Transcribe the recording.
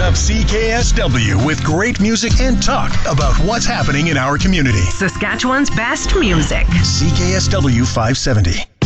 up CKSW with great music and talk about what's happening in our community. Saskatchewan's best music. CKSW 570.